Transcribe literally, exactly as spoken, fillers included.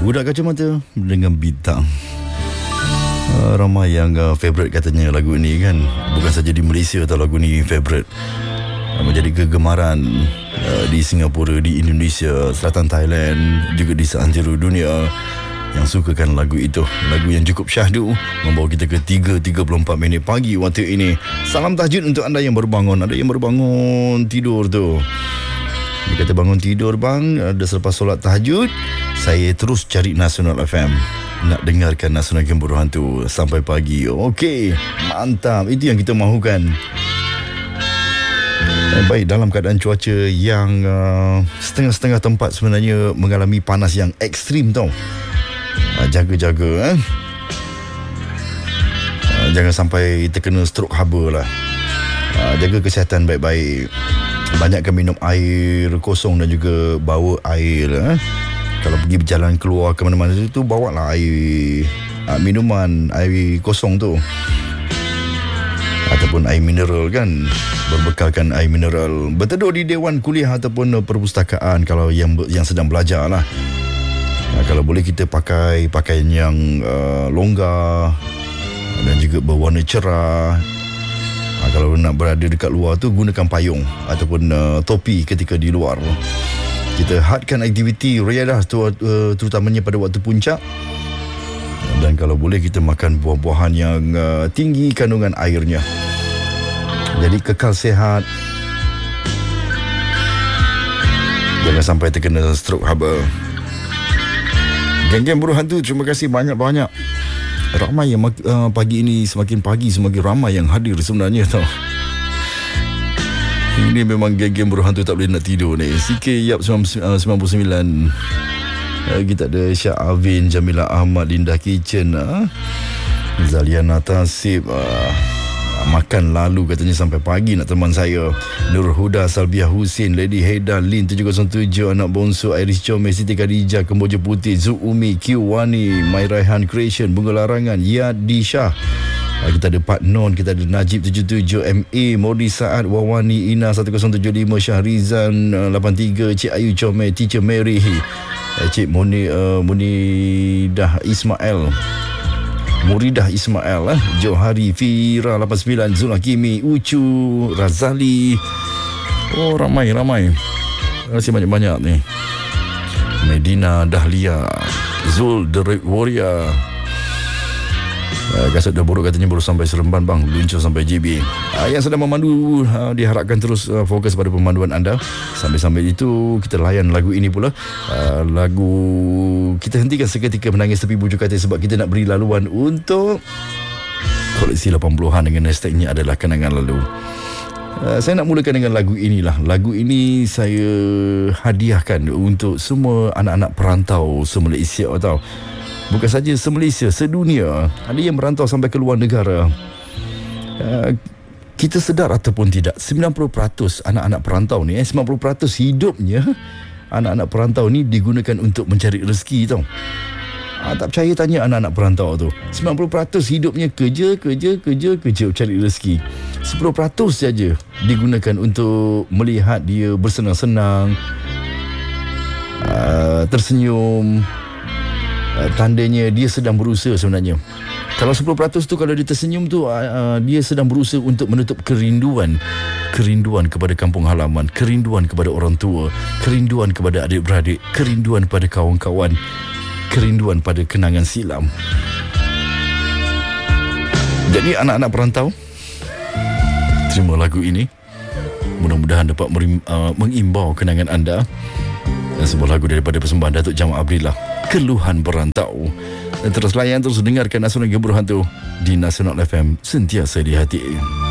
Budak Kacamata dengan Bintang. Uh, ramai yang uh, favourite katanya lagu ni kan. Bukan saja di Malaysia tau lagu ni favourite, uh, menjadi kegemaran uh, di Singapura, di Indonesia, selatan Thailand, juga di seantero dunia yang sukakan lagu itu. Lagu yang cukup syahdu membawa kita ke tiga tiga puluh empat minit pagi waktu ini. Salam tahajud untuk anda yang berbangun. Ada yang berbangun tidur tu, dia kata bangun tidur bang, ada selepas solat tahajud saya terus cari Nasional F M, nak dengarkan Nasional Gembor Hantu sampai pagi. Okey, mantap. Itu yang kita mahukan. Eh, baik, dalam keadaan cuaca yang uh, setengah-setengah tempat sebenarnya mengalami panas yang ekstrim tau. Uh, jaga-jaga eh. Uh, jangan sampai terkena stroke haba lah. Uh, jaga kesihatan baik-baik. Banyakkan minum air kosong dan juga bawa air eh. Kalau pergi berjalan keluar ke mana-mana tu, bawalah air, uh, minuman, air kosong tu, ataupun air mineral kan. Berbekalkan air mineral. Berteduh di dewan kuliah ataupun perpustakaan kalau yang yang sedang belajar lah. Uh, kalau boleh kita pakai pakaian yang uh, longgar dan juga berwarna cerah. Ha, kalau nak berada dekat luar tu, gunakan payung ataupun uh, topi ketika di luar. Kita hadkan aktiviti riadah tu, uh, terutamanya pada waktu puncak. Dan kalau boleh kita makan buah-buahan yang uh, tinggi kandungan airnya. Jadi kekal sihat. Jangan sampai terkena stroke haba. Geng-geng Buruh Hantu, terima kasih banyak-banyak. Ramai yang uh, pagi ini, semakin pagi semakin ramai yang hadir sebenarnya tau. Ini memang geng-geng Buruh Hantu tak boleh nak tidur ni. C K Yap sembilan puluh sembilan. uh, Kita ada Syah Avin, Jamila Ahmad, Linda Kitchen, uh. Zaliana Tasib, uh. makan lalu katanya sampai pagi nak teman saya. Nur Huda, Salbiah Husin, Lady Haida, Lin tujuh kosong tujuh, Anak Bonsu, Iris Chome, Siti Khadijah, Kemboja Putih, Zuumi, Q Wani, My Raihan Creation, Bunga Larangan, Yadi Shah. Kita ada Pak Non, kita ada Najib tujuh tujuh, M A, Modi Saad, Wawani, Ina satu kosong tujuh lima, Syahrizan lapan tiga, Cik Ayu Chome, Teacher Mary, Cik Muni, uh, Munidah Ismail, Muridah Ismail, eh? Johari, Fira lapan sembilan, Zul Hakimi, Ucu, Razali. Oh, ramai-ramai. Terima kasih banyak-banyak ni. Medina Dahlia, Zul, The Red Warrior. Uh, Kasut dah buruk katanya baru sampai Seremban bang, luncur sampai J B. Uh, yang sedang memandu uh, diharapkan terus uh, fokus pada pemanduan anda. Sambil-sambil itu kita layan lagu ini pula. Uh, lagu kita hentikan seketika menangis tepi bujur katil sebab kita nak beri laluan untuk koleksi lapan puluhan dengan hashtagnya adalah kenangan lalu. Uh, saya nak mulakan dengan lagu inilah. Lagu ini saya hadiahkan untuk semua anak-anak perantau se-Malaysia tau. Bukan saja se-Malaysia, sedunia. Ada yang merantau sampai ke luar negara. Uh, kita sedar ataupun tidak, sembilan puluh peratus anak-anak perantau ni, eh, sembilan puluh peratus hidupnya anak-anak perantau ni digunakan untuk mencari rezeki tau. Uh, tak percaya tanya anak-anak perantau tu. sembilan puluh peratus hidupnya kerja, kerja, kerja, kerja cari rezeki. sepuluh peratus saja digunakan untuk melihat dia bersenang-senang, uh, tersenyum. Uh, tandanya dia sedang berusaha sebenarnya. Kalau sepuluh peratus tu kalau dia tersenyum tu, uh, uh, dia sedang berusaha untuk menutup kerinduan. Kerinduan kepada kampung halaman, kerinduan kepada orang tua, kerinduan kepada adik-beradik, kerinduan pada kawan-kawan, kerinduan pada kenangan silam. Jadi anak-anak perantau, terima lagu ini. Mudah-mudahan dapat merim, uh, mengimbau kenangan anda. Dan sebuah lagu daripada persembahan Datuk Jamal Abdillah, Keluhan Perantau. Dan terus layan, terus dengarkan Nasional Gembor Hantu di Nasional F M, sentiasa di hati.